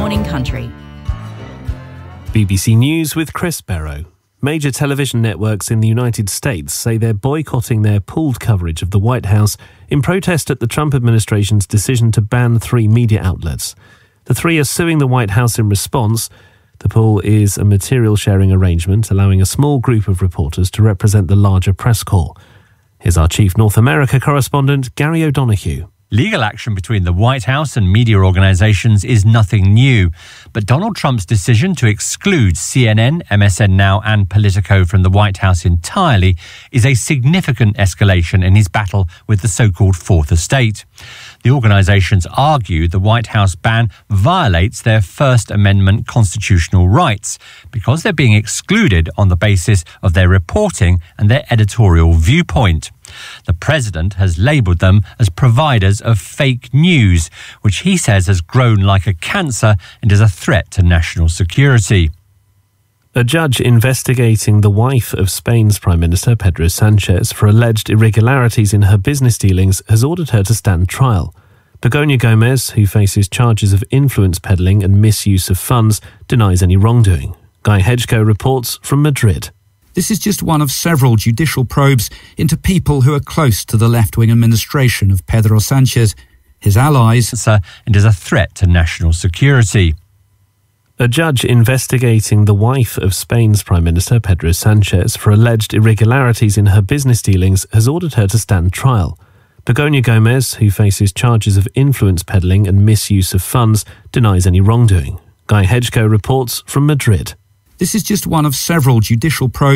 Morning Country. BBC News with Chris Barrow. Major television networks in the United States say they're boycotting their pooled coverage of the White House in protest at the Trump administration's decision to ban 3 media outlets. The 3 are suing the White House in response. The pool is a material sharing arrangement allowing a small group of reporters to represent the larger press corps. Here's our chief North America correspondent, Gary O'Donoghue. Legal action between the White House and media organisations is nothing new, but Donald Trump's decision to exclude CNN, MSN Now and Politico from the White House entirely is a significant escalation in his battle with the so-called Fourth Estate. The organisations argue the White House ban violates their First Amendment constitutional rights because they're being excluded on the basis of their reporting and their editorial viewpoint. The president has labelled them as providers of fake news, which he says has grown like a cancer and is a threat to national security. A judge investigating the wife of Spain's Prime Minister, Pedro Sanchez, for alleged irregularities in her business dealings has ordered her to stand trial. Begoña Gómez, who faces charges of influence peddling and misuse of funds, denies any wrongdoing. Guy Hedgecoe reports from Madrid. This is just one of several judicial probes into people who are close to the left-wing administration of Pedro Sanchez, his allies, and is a threat to national security. A judge investigating the wife of Spain's Prime Minister, Pedro Sanchez, for alleged irregularities in her business dealings has ordered her to stand trial. Begoña Gómez, who faces charges of influence peddling and misuse of funds, denies any wrongdoing. Guy Hedgecoe reports from Madrid. This is just one of several judicial probes